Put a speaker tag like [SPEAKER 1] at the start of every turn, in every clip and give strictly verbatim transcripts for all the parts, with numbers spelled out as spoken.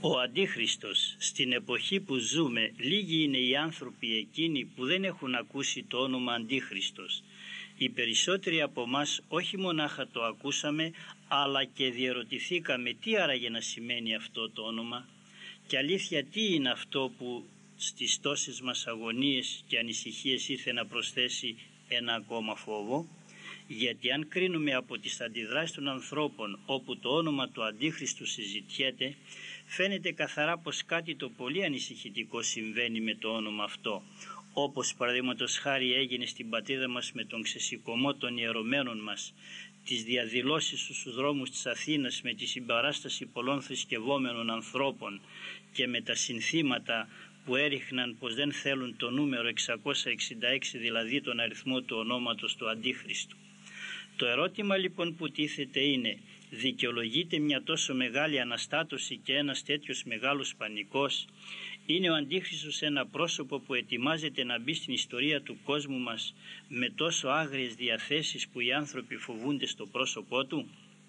[SPEAKER 1] Ο Αντίχριστος. Στην εποχή που ζούμε, λίγοι είναι οι άνθρωποι εκείνοι που δεν έχουν ακούσει το όνομα Αντίχριστος. Οι περισσότεροι από εμάς όχι μονάχα το ακούσαμε, αλλά και διερωτηθήκαμε τι άραγε να σημαίνει αυτό το όνομα, και αλήθεια τι είναι αυτό που στις τόσες μας αγωνίες και ανησυχίες ήθελε να προσθέσει ένα ακόμα φόβο. Γιατί αν κρίνουμε από τις αντιδράσεις των ανθρώπων όπου το όνομα του Αντίχριστου συζητιέται, φαίνεται καθαρά πως κάτι το πολύ ανησυχητικό συμβαίνει με το όνομα αυτό, όπως παραδείγματος χάρη έγινε στην πατρίδα μας με τον ξεσηκωμό των ιερωμένων μας, τις διαδηλώσεις στους δρόμους της Αθήνας με τη συμπαράσταση πολλών θρησκευόμενων ανθρώπων και με τα συνθήματα που έριχναν πως δεν θέλουν το νούμερο εξακόσια εξήντα έξι, δηλαδή τον αριθμό του ονόματος του Αντίχριστου. Το ερώτημα λοιπόν που τίθεται είναι, δικαιολογείται μια τόσο μεγάλη αναστάτωση και ένας τέτοιος μεγάλος πανικός? Είναι ο Αντίχριστος ένα πρόσωπο που ετοιμάζεται να μπει στην ιστορία του κόσμου μας με τόσο άγριες διαθέσεις που οι άνθρωποι φοβούνται στο πρόσωπό του?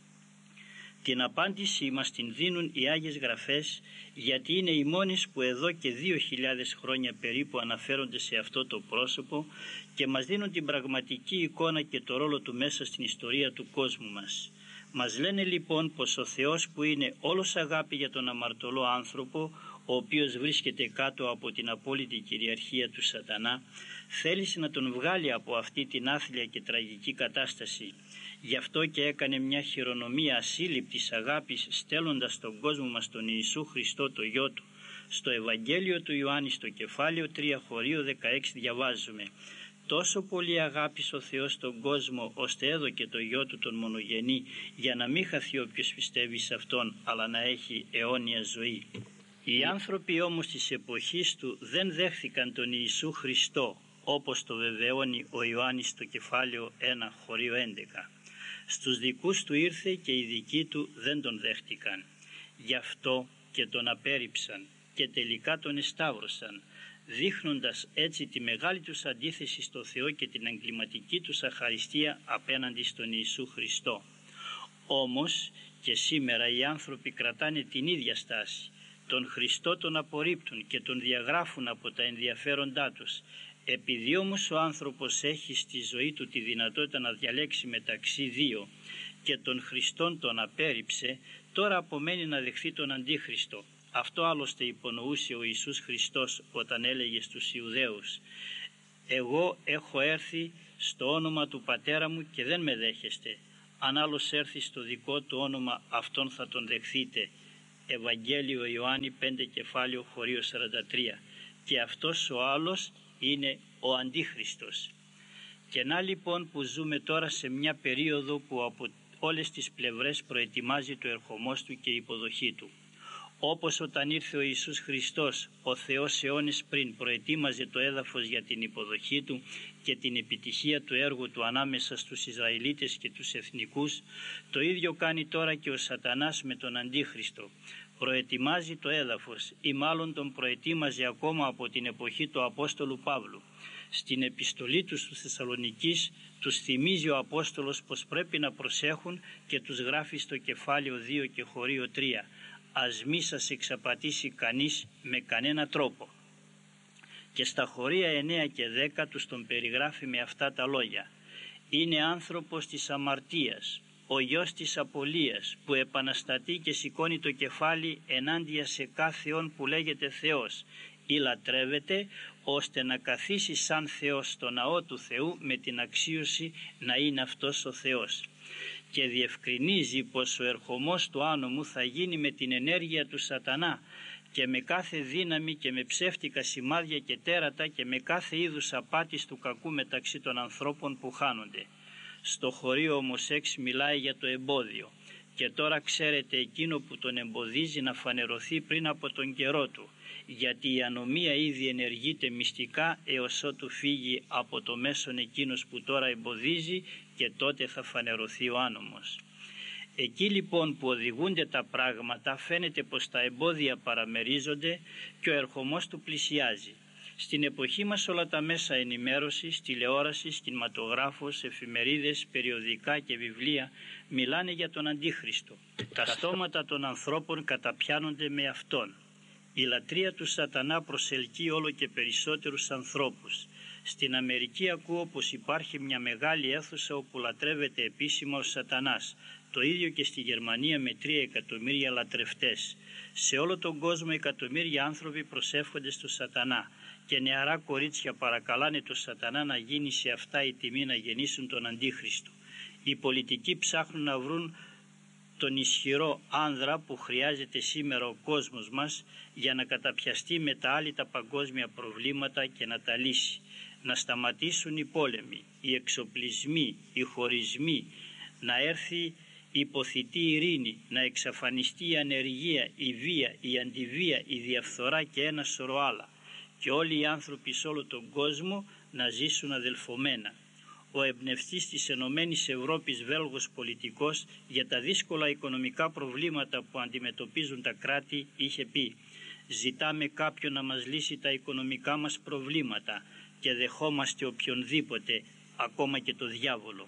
[SPEAKER 1] Την απάντηση μας την δίνουν οι Άγιες Γραφές, γιατί είναι οι μόνες που εδώ και δύο χιλιάδες χρόνια περίπου αναφέρονται σε αυτό το πρόσωπο και μας δίνουν την πραγματική εικόνα και το ρόλο του μέσα στην ιστορία του κόσμου μας. Μας λένε λοιπόν πως ο Θεός, που είναι όλος αγάπη για τον αμαρτωλό άνθρωπο, ο οποίος βρίσκεται κάτω από την απόλυτη κυριαρχία του Σατανά, θέλησε να τον βγάλει από αυτή την άθλια και τραγική κατάσταση. Γι' αυτό και έκανε μια χειρονομία ασύλληπτης αγάπης, στέλνοντας στον κόσμο μας τον Ιησού Χριστό το Υιό Του. Στο Ευαγγέλιο του Ιωάννη, στο κεφάλαιο τρία, χωρίο δεκαέξι, διαβάζουμε: «Τόσο πολύ αγάπησε ο Θεός τον κόσμο, ώστε έδωκε το Υιό Του τον μονογενή, για να μην χαθεί όποιος πιστεύει σε Αυτόν, αλλά να έχει αιώνια ζωή». Οι άνθρωποι όμως της εποχής του δεν δέχθηκαν τον Ιησού Χριστό, όπως το βεβαιώνει ο Ιωάννης στο κεφάλαιο ένα, χωρίο έντεκα. Στους δικούς του ήρθε και οι δικοί του δεν τον δέχτηκαν. Γι' αυτό και τον απέρριψαν και τελικά τον εσταύρωσαν, δείχνοντας έτσι τη μεγάλη τους αντίθεση στο Θεό και την εγκληματική τους αχαριστία απέναντι στον Ιησού Χριστό. Όμως και σήμερα οι άνθρωποι κρατάνε την ίδια στάση. Τον Χριστό τον απορρίπτουν και τον διαγράφουν από τα ενδιαφέροντά τους. Επειδή όμως ο άνθρωπος έχει στη ζωή του τη δυνατότητα να διαλέξει μεταξύ δύο και τον Χριστόν τον απέρριψε, τώρα απομένει να δεχθεί τον Αντίχριστο. Αυτό άλλωστε υπονοούσε ο Ιησούς Χριστός όταν έλεγε στους Ιουδαίους: «Εγώ έχω έρθει στο όνομα του Πατέρα μου και δεν με δέχεστε. Αν άλλος έρθει στο δικό του όνομα, αυτόν θα τον δεχθείτε». Ευαγγέλιο Ιωάννη πέντε, κεφάλαιο, χωρίο σαράντα τρία. Και αυτός ο άλλος είναι ο Αντίχριστος. Και να λοιπόν που ζούμε τώρα σε μια περίοδο που από όλες τις πλευρές προετοιμάζει το ερχομός του και η υποδοχή του. Όπως όταν ήρθε ο Ιησούς Χριστός, ο Θεός αιώνες πριν προετοίμαζε το έδαφος για την υποδοχή του και την επιτυχία του έργου του ανάμεσα στους Ισραηλίτες και τους εθνικούς, το ίδιο κάνει τώρα και ο Σατανάς με τον Αντίχριστο. Προετοιμάζει το έδαφος, ή μάλλον τον προετοίμαζε ακόμα από την εποχή του Απόστολου Παύλου. Στην επιστολή του στους Θεσσαλονικείς τους θυμίζει ο Απόστολος πως πρέπει να προσέχουν και τους γράφει στο κεφάλαιο δύο και χωρίο τρία: «Ας μη σας εξαπατήσει κανείς με κανένα τρόπο». Και στα χωρία εννέα και δέκα τους τον περιγράφει με αυτά τα λόγια: «Είναι άνθρωπος της αμαρτίας, ο γιος της απολίας, που επαναστατεί και σηκώνει το κεφάλι ενάντια σε κάθεον που λέγεται Θεός, ή λατρεύεται, ώστε να καθίσει σαν Θεός στο ναό του Θεού με την αξίωση να είναι αυτός ο Θεός». Και διευκρινίζει πως ο ερχομός του άνομου θα γίνει με την ενέργεια του Σατανά και με κάθε δύναμη και με ψεύτικα σημάδια και τέρατα και με κάθε είδους απάτης του κακού μεταξύ των ανθρώπων που χάνονται. Στο χωρίο όμως έξι μιλάει για το εμπόδιο. Και τώρα ξέρετε εκείνο που τον εμποδίζει να φανερωθεί πριν από τον καιρό του, γιατί η ανομία ήδη ενεργείται μυστικά έως ότου φύγει από το μέσον εκείνος που τώρα εμποδίζει, και τότε θα φανερωθεί ο άνομος. Εκεί λοιπόν που οδηγούνται τα πράγματα, φαίνεται πως τα εμπόδια παραμερίζονται και ο ερχομός του πλησιάζει. Στην εποχή μας όλα τα μέσα ενημέρωσης, τηλεόρασης, κινηματογράφος, εφημερίδες, περιοδικά και βιβλία μιλάνε για τον Αντίχριστο. Τα στόματα των ανθρώπων καταπιάνονται με αυτόν. Η λατρεία του σατανά προσελκύει όλο και περισσότερους ανθρώπους. Στην Αμερική ακούω πως υπάρχει μια μεγάλη αίθουσα όπου λατρεύεται επίσημα ο σατανάς. Το ίδιο και στη Γερμανία με τρία εκατομμύρια λατρευτές. Σε όλο τον κόσμο εκατομμύρια άνθρωποι προσεύχονται στο σατανά και νεαρά κορίτσια παρακαλάνε το σατανά να γίνει σε αυτά η τιμή να γεννήσουν τον Αντίχριστο. Οι πολιτικοί ψάχνουν να βρουν τον ισχυρό άνδρα που χρειάζεται σήμερα ο κόσμος μας για να καταπιαστεί με τα άλλη τα παγκόσμια προβλήματα και να τα λύσει. Να σταματήσουν οι πόλεμοι, οι εξοπλισμοί, οι χωρισμοί, να έρθει η υποθητή ειρήνη, να εξαφανιστεί η ανεργία, η βία, η αντιβία, η διαφθορά και ένα σωρό άλλα και όλοι οι άνθρωποι σε όλο τον κόσμο να ζήσουν αδελφομένα. Ο εμπνευστής της Ενωμένης Ευρώπης Βέλγος πολιτικός για τα δύσκολα οικονομικά προβλήματα που αντιμετωπίζουν τα κράτη είχε πει «Ζητάμε κάποιον να μας λύσει τα οικονομικά μας προβλήματα και δεχόμαστε οποιονδήποτε, ακόμα και το διάβολο».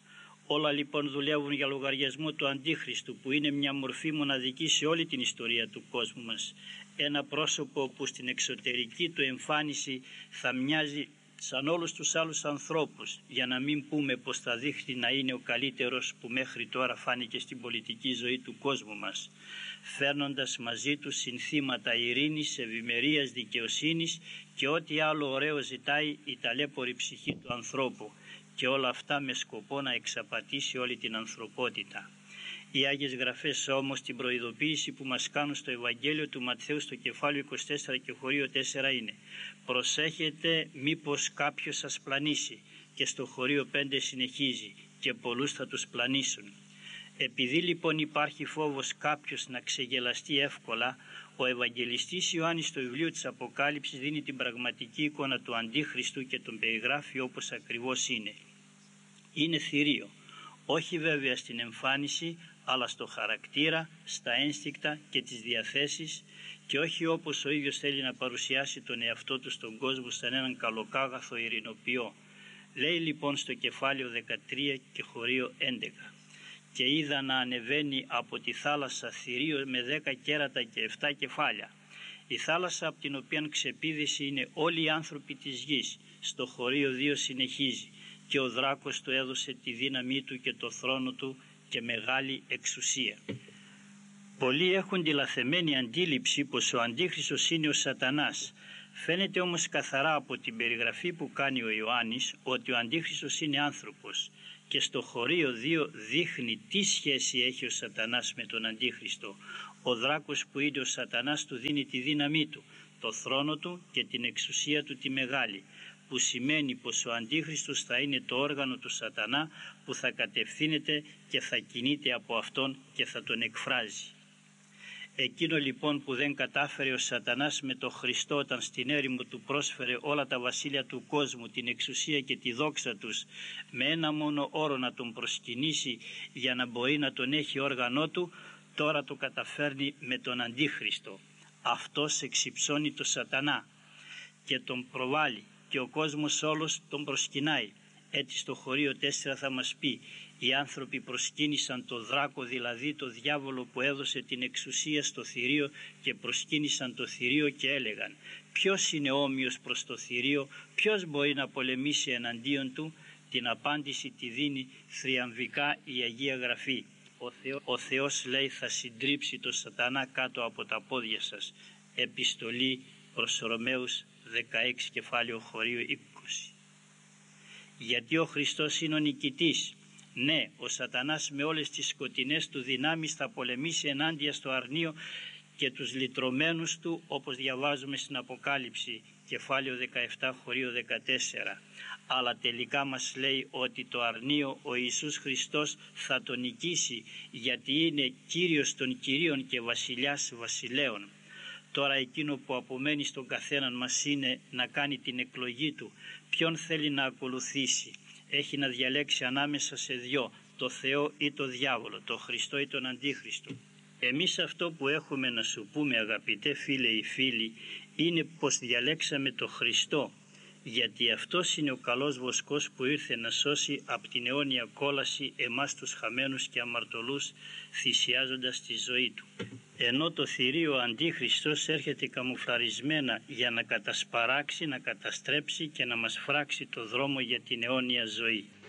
[SPEAKER 1] Όλα λοιπόν δουλεύουν για λογαριασμό του Αντίχριστου που είναι μια μορφή μοναδική σε όλη την ιστορία του κόσμου μας. Ένα πρόσωπο που στην εξωτερική του εμφάνιση θα μοιάζει σαν όλους τους άλλους ανθρώπους, για να μην πούμε πως θα δείχνει να είναι ο καλύτερος που μέχρι τώρα φάνηκε στην πολιτική ζωή του κόσμου μας, φέρνοντας μαζί του συνθήματα ειρήνης, ευημερίας, δικαιοσύνης και ό,τι άλλο ωραίο ζητάει η ταλέπορη ψυχή του ανθρώπου, και όλα αυτά με σκοπό να εξαπατήσει όλη την ανθρωπότητα. Οι Άγιες Γραφές όμως την προειδοποίηση που μας κάνουν στο Ευαγγέλιο του Ματθαίου στο κεφάλαιο είκοσι τέσσερα και χωρίο τέσσερα είναι «Προσέχετε μήπως κάποιος σας πλανήσει» και στο χωρίο πέντε συνεχίζει «και πολλούς θα τους πλανήσουν». Επειδή λοιπόν υπάρχει φόβος κάποιος να ξεγελαστεί εύκολα, ο Ευαγγελιστής Ιωάννης στο βιβλίο της Αποκάλυψης δίνει την πραγματική εικόνα του Αντίχριστου και τον περιγράφει όπως ακριβώς είναι. Είναι θηρίο, όχι βέβαια στην εμφάνιση, αλλά στο χαρακτήρα, στα ένστικτα και τις διαθέσεις και όχι όπως ο ίδιος θέλει να παρουσιάσει τον εαυτό του στον κόσμο σαν έναν καλοκάγαθο ειρηνοποιό. Λέει λοιπόν στο κεφάλαιο δεκατρία και χωρίο έντεκα «Και είδα να ανεβαίνει από τη θάλασσα θηρίο με δέκα κέρατα και εφτά κεφάλια». Η θάλασσα από την οποία ξεπήδησε είναι όλοι οι άνθρωποι της γης. Στο χωρίο δύο συνεχίζει «Και ο δράκος του έδωσε τη δύναμή του και το θρόνο του και μεγάλη εξουσία». Πολλοί έχουν τη λαθεμένη αντίληψη πως ο Αντίχριστος είναι ο Σατανάς. Φαίνεται όμως καθαρά από την περιγραφή που κάνει ο Ιωάννης ότι ο Αντίχριστος είναι άνθρωπος και στο χωρίο δύο δείχνει τι σχέση έχει ο Σατανάς με τον Αντίχριστο. Ο δράκος που είναι ο Σατανάς του δίνει τη δύναμή του, το θρόνο του και την εξουσία του τη μεγάλη, που σημαίνει πως ο Αντίχριστος θα είναι το όργανο του Σατανά που θα κατευθύνεται και θα κινείται από αυτόν και θα τον εκφράζει. Εκείνο λοιπόν που δεν κατάφερε ο Σατανάς με τον Χριστό όταν στην έρημο του πρόσφερε όλα τα βασίλεια του κόσμου, την εξουσία και τη δόξα τους, με ένα μόνο όρο να τον προσκυνήσει για να μπορεί να τον έχει όργανό του, τώρα το καταφέρνει με τον Αντίχριστο. Αυτός εξυψώνει το Σατανά και τον προβάλλει και ο κόσμος όλος τον προσκυνάει. Έτσι στο χωρίο τέσσερα θα μας πει «Οι άνθρωποι προσκύνησαν το δράκο, δηλαδή το διάβολο που έδωσε την εξουσία στο θηρίο και προσκύνησαν το θηρίο και έλεγαν ποιος είναι όμοιος προς το θηρίο, ποιος μπορεί να πολεμήσει εναντίον του». Την απάντηση τη δίνει θριαμβικά η Αγία Γραφή. Ο, Θεό, ο Θεός λέει θα συντρίψει το Σατανά κάτω από τα πόδια σας. Επιστολή προς Ρωμαίους δεκαέξι κεφάλαιο χωρίο είκοσι. Γιατί ο Χριστός είναι ο νικητής. Ναι, ο Σατανάς με όλες τις σκοτεινές του δυνάμεις θα πολεμήσει ενάντια στο αρνείο και τους λυτρωμένους του, όπως διαβάζουμε στην Αποκάλυψη κεφάλαιο δεκαεπτά χωρίο δεκατέσσερα. Αλλά τελικά μας λέει ότι το αρνείο ο Ιησούς Χριστός θα το νικήσει, γιατί είναι Κύριος των Κυρίων και Βασιλιάς Βασιλέων. Τώρα εκείνο που απομένει στον καθέναν μας είναι να κάνει την εκλογή του. Ποιον θέλει να ακολουθήσει. Έχει να διαλέξει ανάμεσα σε δυο, το Θεό ή το διάβολο, το Χριστό ή τον Αντίχριστο. Εμείς αυτό που έχουμε να σου πούμε, αγαπητέ φίλε ή φίλοι, είναι πως διαλέξαμε το Χριστό, γιατί αυτός είναι ο καλός βοσκός που ήρθε να σώσει από την αιώνια κόλαση εμάς τους χαμένους και αμαρτωλούς, θυσιάζοντας τη ζωή του. Ενώ το θηρίο Αντίχριστος έρχεται καμουφλαρισμένα για να κατασπαράξει, να καταστρέψει και να μας φράξει το δρόμο για την αιώνια ζωή.